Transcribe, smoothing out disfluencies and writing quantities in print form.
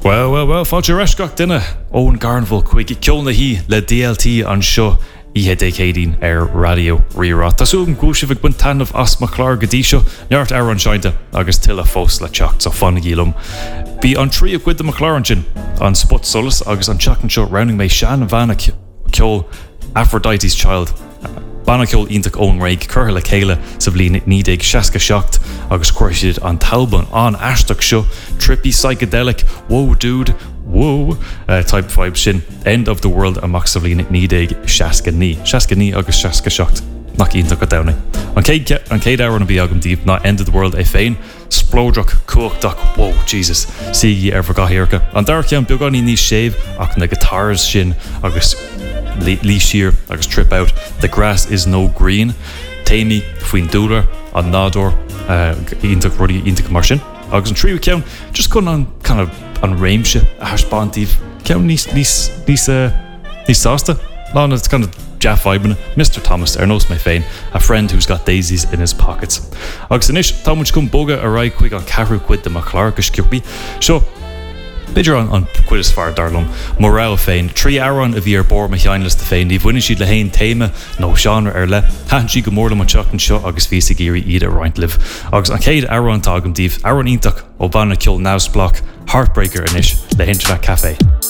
Well, fáilte reisgach duine ón Garnval chuig ceolna hí le DLT an seo ihe décédín radio rirá. Tásúm gúisih buin tanmh as mar chlár godí seo neart ar an seinte agus tiile fós le teacht sa fanna gílum. Bhí an trí a cuid am chláran sin an spot solas agus an teachan seo rounding mé sean bhana ceol Aphrodite's Child. Banachol ionach ón raig curtha le chéile sa bhblin 1967 agus cuairsiad an talban an aisteach seo trippy psychedelic whoa dude whoa type vibe sin end of the world amach sa bhblin 1969 agus 67 nach ionach go dana. An céad ára na bhí agam díobh ná end of the world é féin splódrach cuachtach whoa Jesus sí ar bhagahirircha. An dar cean beagání níos séimh ach na guitars sin agus Lee Shear agus Trip Out The Grass Is No Green Taimi faoin dúlar an nádor ionach rudí ionach mar sin agus an tríú ceann just chun an kind of an réimse a haspáintíh ceann níos sásta ná it's kind of Jeff Iben, Mr. Thomas ar nós mé féin, a friend who's got daisies in his pockets. Agus inis támuid chun boga a raig chuig an ceathrú cuid de mar chláir go sciúpaí seo Beidir an cuid is fear darlumm morale féin, 3 áran a bhí ar bor me cheanlas de féin, ní bhuiine siad le haon téime nó seanra ar le, háan si go mórla an teachtain seo agus bhí sa géirí iad a rointlih. Agus an céad áran tágam díobh, áran ionach ó bhana ceol Nowsblock, Heartbreaker inis le Internet Cafe.